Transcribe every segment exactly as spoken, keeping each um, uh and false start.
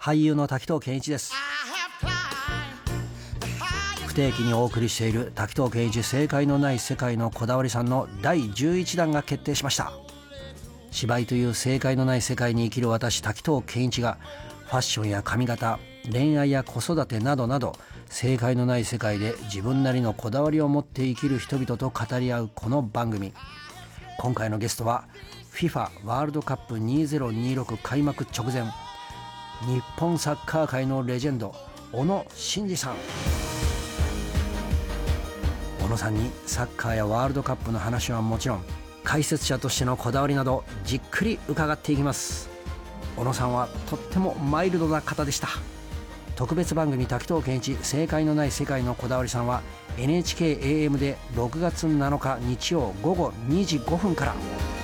俳優の滝藤賢一です。不定期にお送りしている滝藤賢一正解のない世界のこだわりさんのだいじゅういちだんが決定しました。芝居という正解のない世界に生きる私滝藤賢一がファッションや髪型、恋愛や子育てなどなど正解のない世界で自分なりのこだわりを持って生きる人々と語り合うこの番組。今回のゲストは フィファ ワールドカップにせんにじゅうろく開幕直前、日本サッカー界のレジェンド小野伸二さん。小野さんにサッカーやワールドカップの話はもちろん、解説者としてのこだわりなどじっくり伺っていきます。小野さんはとってもマイルドな方でした。特別番組滝藤賢一正解のない世界のこだわりさんは エヌエイチケーエーエム でろくがつなのか日曜午後にじごふんから。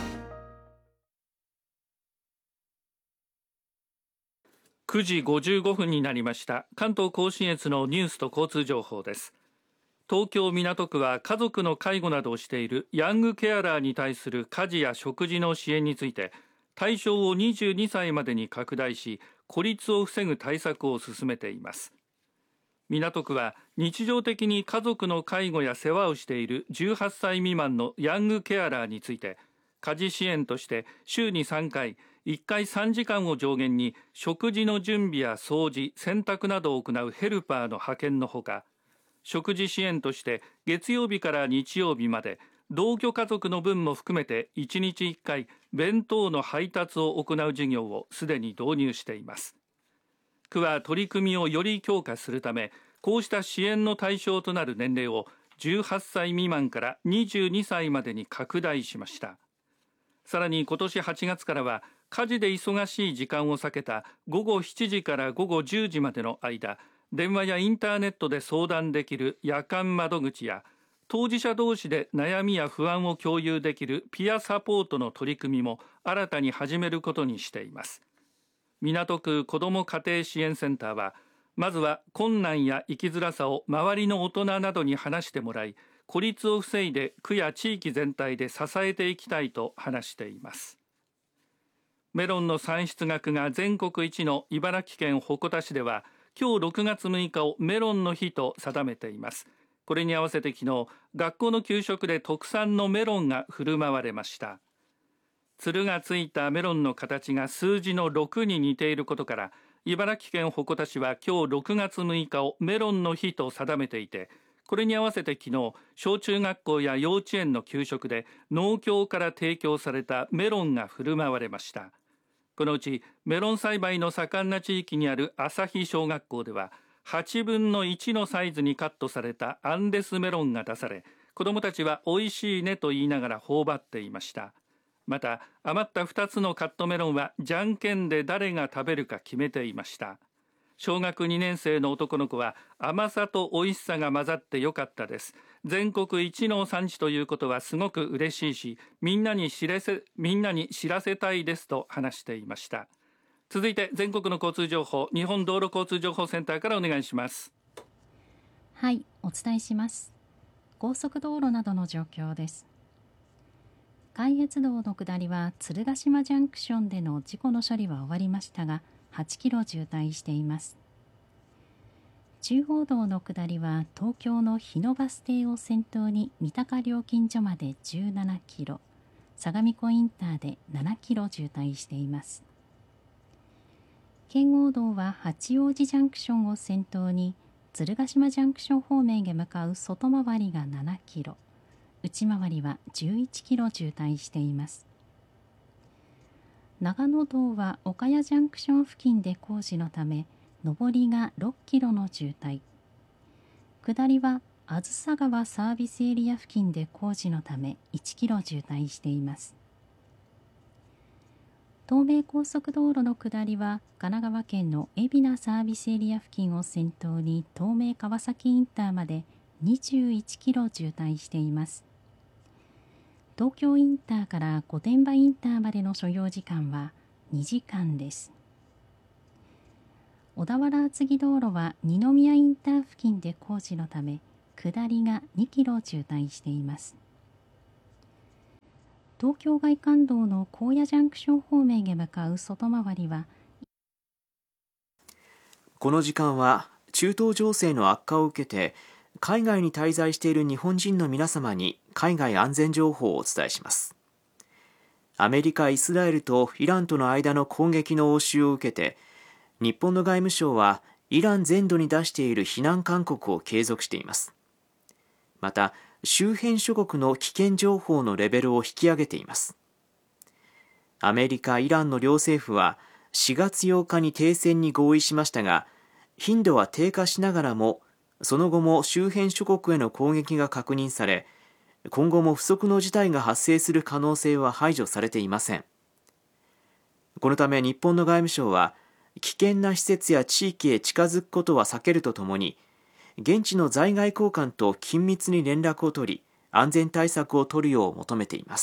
くじごじゅうごふんになりました。関東甲信越のニュースと交通情報です。東京港区は家族の介護などをしているヤングケアラーに対する家事や食事の支援について対象をにじゅうにさいまでに拡大し、孤立を防ぐ対策を進めています。港区は日常的に家族の介護や世話をしているじゅうはっさい未満のヤングケアラーについて家事支援として週にさんかい、いっかいさんじかんを上限に食事の準備や掃除、洗濯などを行うヘルパーの派遣のほか、食事支援として月曜日から日曜日まで同居家族の分も含めていちにちいっかい弁当の配達を行う事業をすでに導入しています。区は取り組みをより強化するため、こうした支援の対象となる年齢をじゅうはっさい未満からにじゅうにさいまでに拡大しました。さらに今年はちがつからは家事で忙しい時間を避けたごごしちじからごごじゅうじまでの間、電話やインターネットで相談できる夜間窓口や当事者同士で悩みや不安を共有できるピアサポートの取り組みも新たに始めることにしています。港区子ども家庭支援センターは、まずは困難や生きづらさを周りの大人などに話してもらい、孤立を防いで区や地域全体で支えていきたいと話しています。メロンの産出額が全国一の茨城県鉾田市では、今日ろくがつむいかをメロンの日と定めています。これに合わせて昨日、学校の給食で特産のメロンが振る舞われました。つるがついたメロンの形が数字のろくに似ていることから、茨城県鉾田市は今日ろくがつむいかをメロンの日と定めていて、これに合わせて昨日、小中学校や幼稚園の給食で農協から提供されたメロンが振る舞われました。このうちメロン栽培の盛んな地域にある旭小学校でははちぶんのいちのサイズにカットされたアンデスメロンが出され、子どもたちは美味しいねと言いながら頬張っていました。また余ったふたつのカットメロンはじゃんけんで誰が食べるか決めていました。小学にねんせいの男の子は甘さと美味しさが混ざってよかったです。全国一の産地ということはすごく嬉しいし、みんなに知らせ、みんなに知らせたいですと話していました。続いて全国の交通情報、日本道路交通情報センターからお願いします。 はい、お伝えします。高速道路などの状況です。関越道の下りは鶴ヶ島ジャンクションでの事故の処理は終わりましたが、はちキロ渋滞しています。中央道の下りは東京の日野バス停を先頭に三鷹料金所までじゅうななキロ、相模湖インターでななキロ渋滞しています。圏央道は八王子ジャンクションを先頭に鶴ヶ島ジャンクション方面へ向かう外回りがななキロ、内回りはじゅういちキロ渋滞しています。長野道は岡谷ジャンクション付近で工事のため上りがろっキロの渋滞、下りはあずさ川サービスエリア付近で工事のためいちキロ渋滞しています。東名高速道路の下りは神奈川県の海老名サービスエリア付近を先頭に東名川崎インターまでにじゅういちキロ渋滞しています。東京インターから御殿場インターまでの所要時間はにじかんです。小田原厚木道路は二宮インター付近で工事のため下りがにキロ渋滞しています。東京外環道の高野ジャンクション方面へ向かう外回りはこの時間は中東情勢の悪化を受けて海外に滞在している日本人の皆様に海外安全情報をお伝えします。アメリカ、イスラエルとイランとの間の攻撃の応酬を受けて、日本の外務省はイラン全土に出している非難勧告を継続しています。また、周辺諸国の危険情報のレベルを引き上げています。アメリカ、イランの両政府はしがつようかに停戦に合意しましたが、頻度は低下しながらも、その後も周辺諸国への攻撃が確認され、今後も不測の事態が発生する可能性は排除されていません。このため日本の外務省は、危険な施設や地域へ近づくことは避けるとともに、現地の在外公館と緊密に連絡を取り、安全対策を取るよう求めています。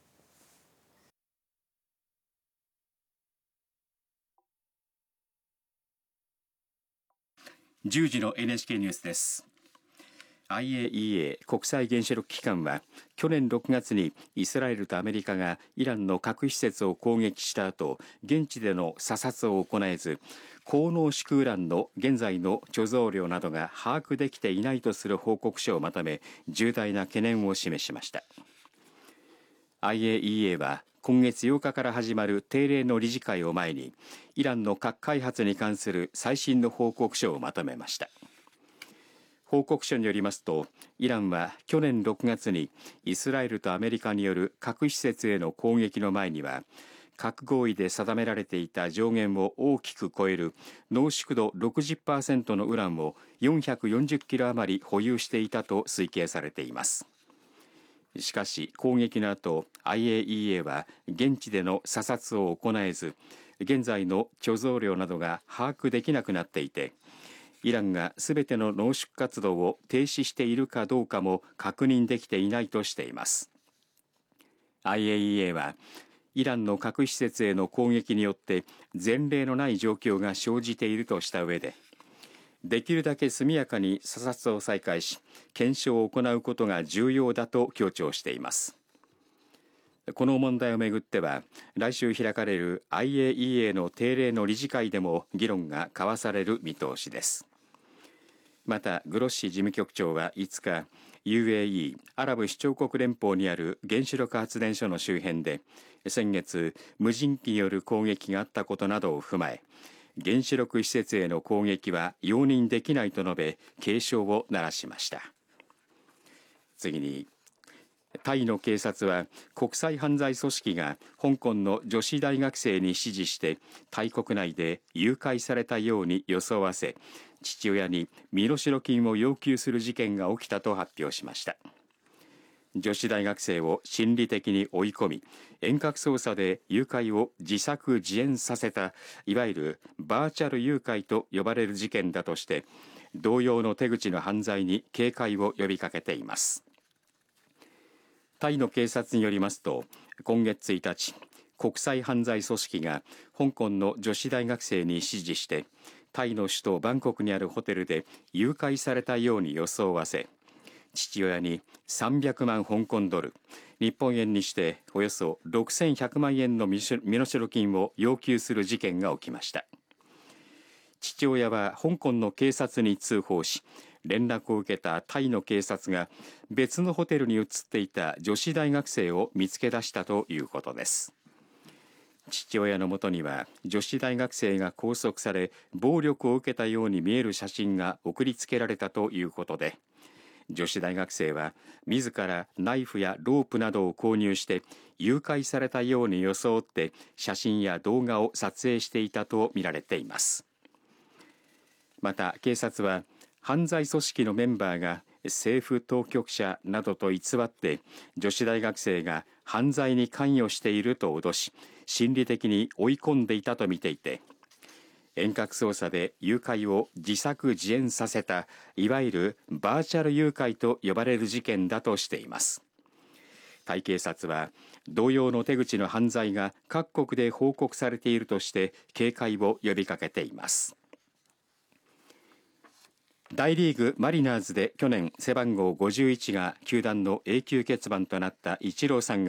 じゅうじの エヌエイチケー ニュースです。アイエーイーエー 国際原子力機関は去年ろくがつにイスラエルとアメリカがイランの核施設を攻撃した後、現地での査察を行えず、高濃縮ウランの現在の貯蔵量などが把握できていないとする報告書をまとめ、重大な懸念を示しました。 アイエーイーエー は今月ようかから始まる定例の理事会を前に、イランの核開発に関する最新の報告書をまとめました。報告書によりますと、イランは去年ろくがつにイスラエルとアメリカによる核施設への攻撃の前には、核合意で定められていた上限を大きく超える濃縮度 ろくじゅっパーセント のウランをよんひゃくよんじゅっキロ余り保有していたと推計されています。しかし攻撃の後、 アイエーイーエー は現地での査察を行えず、現在の貯蔵量などが把握できなくなっていて、イランがすべての濃縮活動を停止しているかどうかも確認できていないとしています。 アイエーイーエー はイランの核施設への攻撃によって前例のない状況が生じているとした上で、できるだけ速やかに査察を再開し、検証を行うことが重要だと強調しています。この問題をめぐっては、来週開かれる アイエーイーエー の定例の理事会でも議論が交わされる見通しです。またグロッシ事務局長はいつか、 ユーエーイー アラブ首長国連邦にある原子力発電所の周辺で先月無人機による攻撃があったことなどを踏まえ、原子力施設への攻撃は容認できないと述べ、警鐘を鳴らしました。次に、タイの警察は国際犯罪組織が香港の女子大学生に指示してタイ国内で誘拐されたように装わせ、父親に身代金を要求する事件が起きたと発表しました。女子大学生を心理的に追い込み、遠隔操作で誘拐を自作自演させた、いわゆるバーチャル誘拐と呼ばれる事件だとして、同様の手口の犯罪に警戒を呼びかけています。タイの警察によりますと、今月ついたち、国際犯罪組織が香港の女子大学生に指示して、タイの首都バンコクにあるホテルで誘拐されたように装わせ、父親にさんびゃくまん香港ドル、日本円にしておよそろくせんひゃくまんえんの身代金を要求する事件が起きました。父親は香港の警察に通報し、連絡を受けたタイの警察が別のホテルに移っていた女子大学生を見つけ出したということです。父親のもとには女子大学生が拘束され暴力を受けたように見える写真が送りつけられたということで、女子大学生は自らナイフやロープなどを購入して誘拐されたように装って写真や動画を撮影していたとみられています。また警察は犯罪組織のメンバーが政府当局者などと偽って女子大学生が犯罪に関与していると脅し、心理的に追い込んでいたと見ていて、遠隔操作で誘拐を自作自演させた、いわゆるバーチャル誘拐と呼ばれる事件だとしています。タイ警察は同様の手口の犯罪が各国で報告されているとして警戒を呼びかけています。大リーグマリナーズで去年背番号ごじゅういちが球団の永久欠番となったイチローさんが